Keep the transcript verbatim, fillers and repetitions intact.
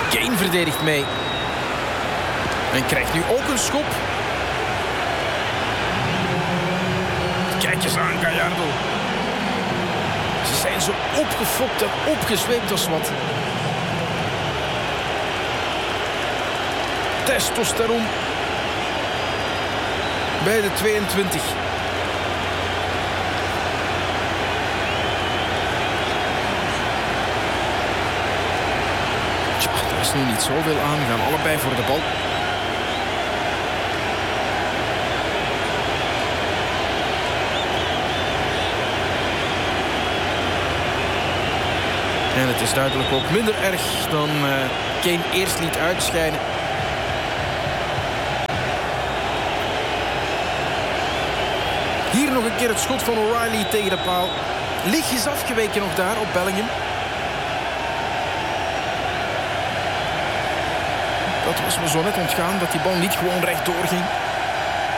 Kane verdedigt mee. En krijgt nu ook een schop. Kijk eens aan, Gallardo. Ze zijn zo opgefokt en opgezweept als wat. Testosteron. Bij de tweeëntwintig. Tja, er is nu niet zoveel aan. We gaan allebei voor de bal. En het is duidelijk ook minder erg dan uh, Kane eerst liet uitschijnen. Hier nog een keer het schot van O'Reilly tegen de paal. Lichtjes afgeweken nog daar op Bellingham. Dat was me zo net ontgaan dat die bal niet gewoon rechtdoor ging.